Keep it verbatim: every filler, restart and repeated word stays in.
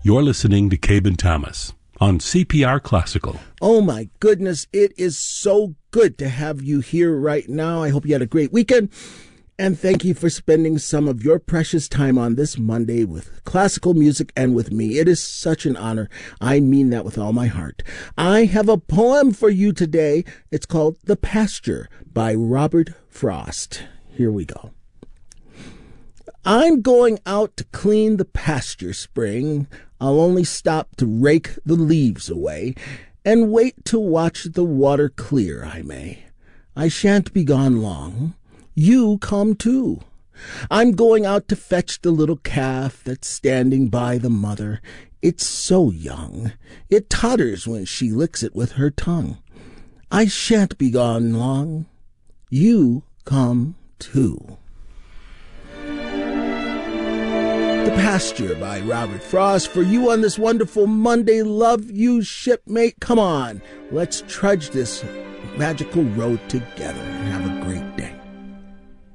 You're listening to Cabe and Thomas on C P R Classical. Oh my goodness, it is so good to have you here right now. I hope you had a great weekend. And thank you for spending some of your precious time on this Monday with classical music and with me. It is such an honor. I mean that with all my heart. I have a poem for you today. It's called The Pasture by Robert Frost. Here we go. I'm going out to clean the pasture, spring. I'll only stop to rake the leaves away and wait to watch the water clear, I may. I shan't be gone long. You come too. I'm going out to fetch the little calf that's standing by the mother. It's so young. It totters when she licks it with her tongue. I shan't be gone long. You come too. The Pasture by Robert Frost for you on this wonderful Monday. Love you, shipmate. Come on, let's trudge this magical road together and have a great day.